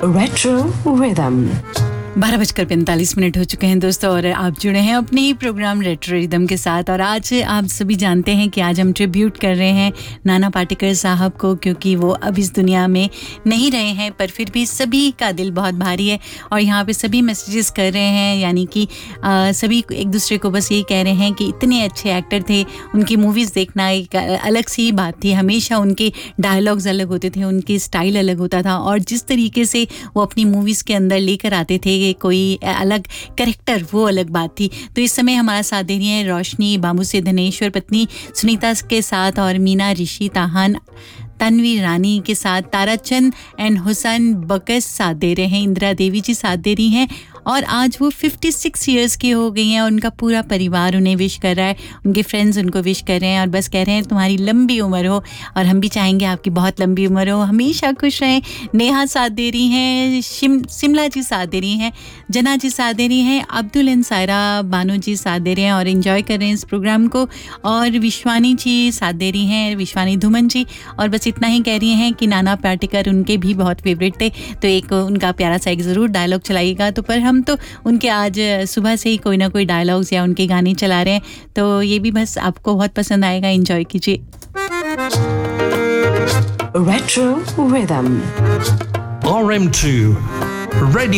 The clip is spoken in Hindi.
Retro Rhythm. 12:45 हो चुके हैं दोस्तों और आप जुड़े हैं अपने ही प्रोग्राम रेट्रो रिदम के साथ। और आज आप सभी जानते हैं कि आज हम ट्रिब्यूट कर रहे हैं नाना पाटेकर साहब को, क्योंकि वो अब इस दुनिया में नहीं रहे हैं, पर फिर भी सभी का दिल बहुत भारी है और यहाँ पे सभी मैसेजेस कर रहे हैं, यानी कि सभी एक दूसरे को बस यही कह रहे हैं कि इतने अच्छे एक्टर थे, उनकी मूवीज़ देखना एक अलग सी बात थी। हमेशा उनके डायलॉग्स अलग होते थे, उनकी स्टाइल अलग होता था और जिस तरीके से वो अपनी मूवीज़ के अंदर लेकर आते थे कोई अलग कैरेक्टर, वो अलग बात थी। तो इस समय हमारा साथ दे रही है रोशनी बाबू से धनेश्वर, पत्नी सुनीता के साथ, और मीना, ऋषि, ताहान, तन्वी रानी के साथ, ताराचंद एंड हुसैन बकस साथ दे रहे हैं, इंदिरा देवी जी साथ दे रही हैं। और आज वो 56 इयर्स की हो गई हैं और उनका पूरा परिवार उन्हें विश कर रहा है, उनके फ्रेंड्स उनको विश कर रहे हैं और बस कह रहे हैं तुम्हारी लंबी उम्र हो, और हम भी चाहेंगे आपकी बहुत लंबी उम्र हो, हमेशा खुश रहें। नेहा साथ दे रही हैं, शिमला जी साथ दे रही हैं, जना जी साथ दे रही हैं, अब्दुल एंड सायरा बानो जी साथ दे रहे हैं और एंजॉय कर रहे हैं इस प्रोग्राम को, और विश्वानी जी साथ दे रही हैं, विश्वानी धुमन जी। और बस इतना ही कह रही हैं कि नाना पाटेकर उनके भी बहुत फेवरेट थे, तो एक उनका प्यारा सा एक ज़रूर डायलॉग चलाइएगा। तो पर हम तो उनके आज सुबह से ही कोई ना कोई डायलॉग्स या उनके गाने चला रहे हैं, तो ये भी बस आपको बहुत पसंद आएगा, एंजॉय कीजिए। Retro Rhythm. RM2 Radio